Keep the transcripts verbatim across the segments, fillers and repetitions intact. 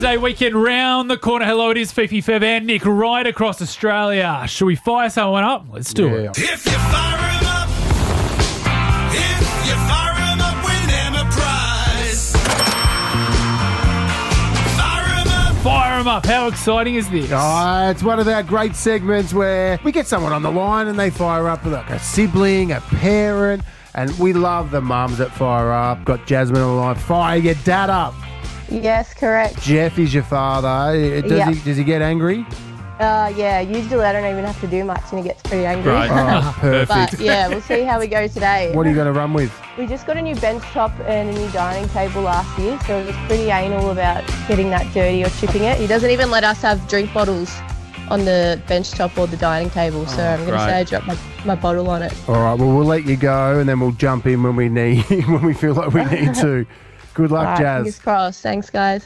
Day weekend round the corner. Hello, it is Fifi, Fev and Nick right across Australia. Should we fire someone up? Let's do Yeah. it. If you fire 'em up, if you fire 'em up, win them a prize. Fire 'em up. Fire them up. How exciting is this? Oh, it's one of our great segments where we get someone on the line and they fire up like a sibling, a parent, and we love the mums that fire up. Got Jasmine on the line. Fire your dad up. Yes, correct. Jeff is your father. Does Yeah. he does he get angry? Uh, yeah, usually I don't even have to do much and he gets pretty angry. Great. Oh, perfect. But yeah, we'll see how we go today. What are you going to run with? We just got a new bench top and a new dining table last year, so it was pretty anal about getting that dirty or chipping it. He doesn't even let us have drink bottles on the bench top or the dining table, so I'm going to great. say I dropped my, my bottle on it. All right, well, we'll let you go and then we'll jump in when we need, when we feel like we need to. Good luck, Right, fingers Jazz. crossed. Thanks, guys.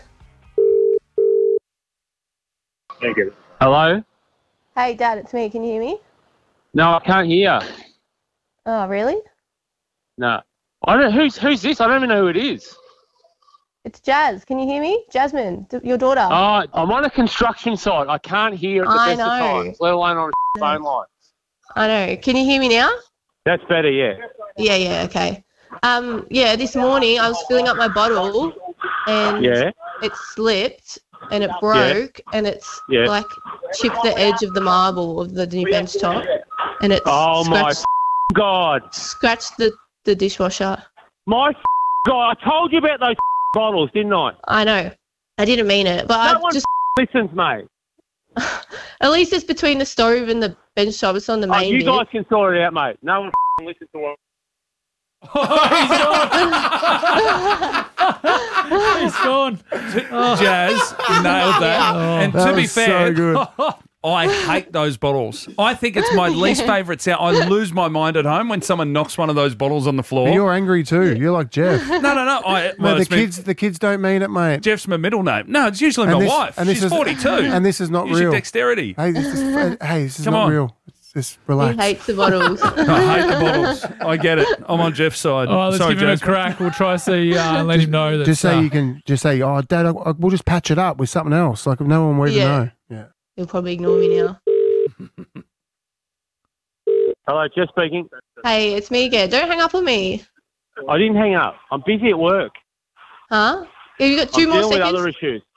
Thank you. Hello? Hey, Dad, it's me. Can you hear me? No, I can't hear. Oh, really? No. I don't. Who's who's this? I don't even know who it is. It's Jazz. Can you hear me? Jasmine, d- your daughter. Oh, I'm on a construction site. I can't hear at the I best of know. times, let alone on a phone line. I know. Can you hear me now? That's better, yeah. Yeah, yeah, okay. Um, yeah, this morning I was filling up my bottle and Yeah. it slipped and it broke and it's Yeah. like chipped the edge of the marble of the new bench top and it's Oh my scratched, God. scratched the, the dishwasher. My God. I told you about those bottles, didn't I? I know. I didn't mean it, but No I one just listens, mate. at least it's between the stove and the bench top. It's on the Oh, main you bit. guys can sort it out, mate. No one listens to what. He's gone. Jazz, nailed that. And That to be was fair, so good. I hate those bottles. I think it's my least favourite sound. I lose my mind at home when someone knocks one of those bottles on the floor. You're angry too. You're like Jeff. no, no, no. I, No, well, the it's me- kids, the kids don't mean it, mate. Jeff's my middle name. No, it's usually And my this- wife. and this She's is- forty-two. and this is not Use your real. dexterity. Hey, this is, hey, this is Come not on. real. It's just He relax. hates the bottles. I hate the bottles. I get it. I'm on Jeff's side. Oh, let's Sorry, give him Jazz. a crack. We'll try to see uh, and let him know that. Just say uh, you can. Just say, oh, Dad, I, I, we'll just patch it up with something else. Like no one will even Yeah. know. Yeah. He'll probably ignore me now. Hello, Jeff speaking. Hey, it's me again. Don't hang up on me. I didn't hang up. I'm busy at work. Huh? Have you got two I'm more dealing seconds? with other issues.